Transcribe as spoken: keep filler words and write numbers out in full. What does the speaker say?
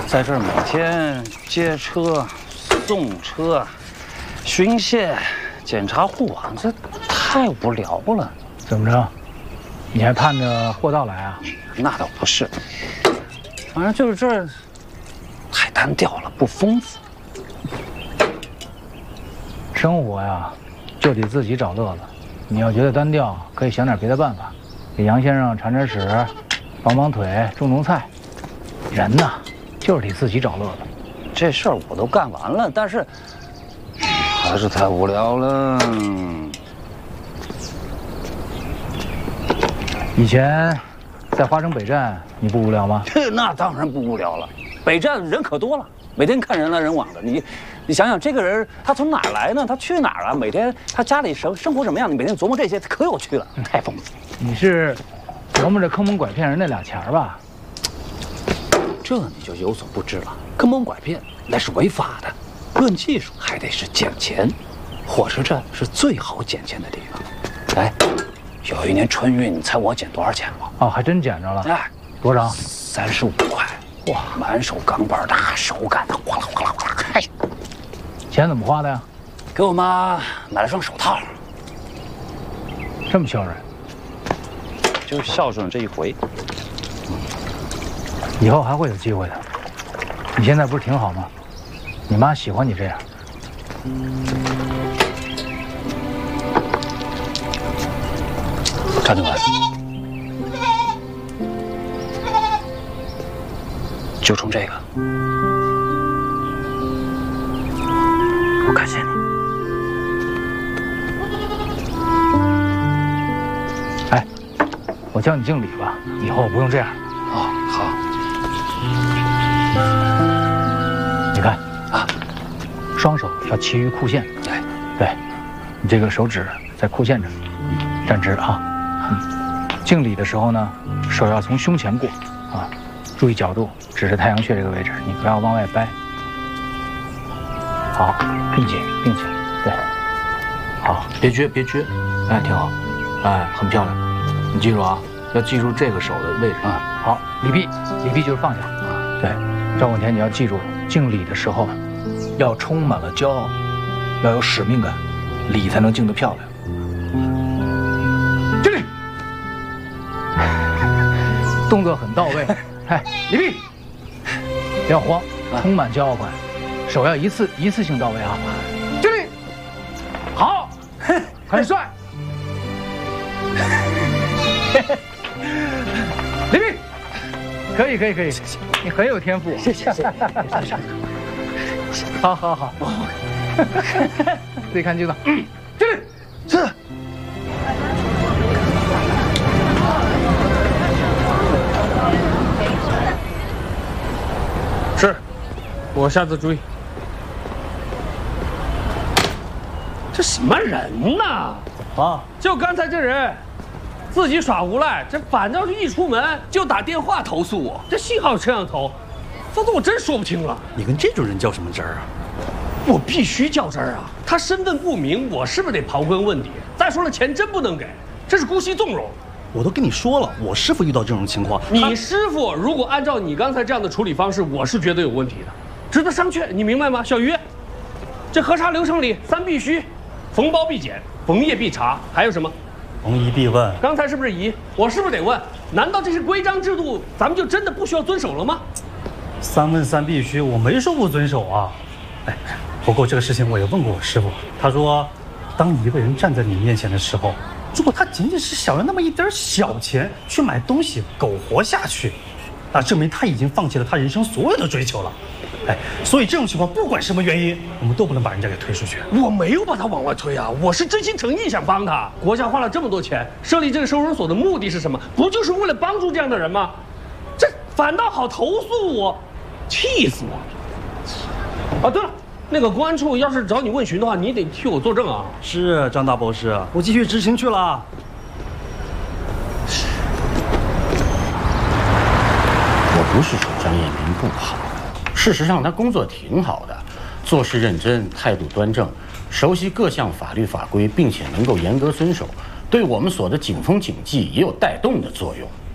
在这儿每天接车、送车、巡线、检查护网，这太无聊了。 怎么着？你还盼着货到来啊？ 那倒不是，反正就是这儿太单调了，不丰富。 生活呀，就得自己找乐子。你要觉得单调，可以想点别的办法，给杨先生铲铲屎，绑绑腿，种种菜。人呐，就是得自己找乐子。 这事儿我都干完了，但是还是太无聊了。 以前在花城北站，你不无聊吗？ 那当然不无聊了，北站人可多了，每天看人来人往的。你，你想想，这个人他从哪儿来呢？他去哪儿啊？每天他家里生生活什么样？你每天琢磨这些，可有趣了，太丰富。 你是琢磨着坑蒙拐骗人那俩钱儿吧？ 这你就有所不知了，坑蒙拐骗那是违法的，论技术还得是捡钱。火车站是最好捡钱的地方。哎，有一年春运，你猜我捡多少钱吗？ 哦，还真捡着了。 哎， 多少？ 三十五块。哇，满手钢板大手感的，哗啦哗啦哗啦。哎， 钱怎么花的呀？ 给我妈买了双手套。 这么孝顺？ 就孝顺这一回。 以后还会有机会的。你现在不是挺好吗？你妈喜欢你这样。 张警官，就冲这个，我感谢你。 哎，我叫你经理吧，以后不用这样。 哦，好。 你看啊，双手要齐于裤线。 对， 对，你这个手指在裤线这儿，站直啊。嗯，敬礼的时候呢，手要从胸前过啊，注意角度，指着太阳穴这个位置，你不要往外掰。好，并起，并起，对，好， 别撅，别撅，哎，挺好，哎，很漂亮。你记住啊，要记住这个手的位置啊。好，礼毕，礼毕就是放下啊。对，赵广田，你要记住，敬礼的时候要充满了骄傲，要有使命感，礼才能敬得漂亮。敬礼，动作很到位。哎，礼毕，不要慌，充满骄傲感，手要一次一次性到位啊。敬礼，好，很帅。李斌，可以可以可以，你很有天赋。谢谢谢谢。好好好，自己看镜子。嗯，敬礼，是。 是，我下次注意。这什么人呐？啊，就刚才这人。自己耍无赖，这反正一出门就打电话投诉我，这幸好摄像头，否则我真说不清了。 你跟这种人较什么真儿啊？ 我必须较真儿啊！他身份不明，我是不是得刨根问底？再说了，钱真不能给，这是姑息纵容。 我都跟你说了，我师傅遇到这种情况， 你师傅如果按照你刚才这样的处理方式，我是觉得有问题的，值得商榷，你明白吗？小鱼，这核查流程里三必须：逢包必检，逢业必查，还有什么？ 逢疑必问。 刚才是不是疑？我是不是得问？难道这些规章制度咱们就真的不需要遵守了吗？ 三问三必须，我没说不遵守啊。哎，不过这个事情我也问过我师傅，他说，当一个人站在你面前的时候，如果他仅仅是想要那么一点小钱去买东西苟活下去，那证明他已经放弃了他人生所有的追求了。哎，所以这种情况不管什么原因，我们都不能把人家给推出去。 我没有把他往外推啊，我是真心诚意想帮他。国家花了这么多钱设立这个收容所的目的是什么？不就是为了帮助这样的人吗？这反倒好投诉我，气死我！啊，对了，那个公安处要是找你问询的话，你得替我作证啊。 是张大博士，我继续执行去了。 我不是说张彦民不好。事实上，他工作挺好的，做事认真，态度端正，熟悉各项法律法规，并且能够严格遵守，对我们所的警风警纪也有带动的作用。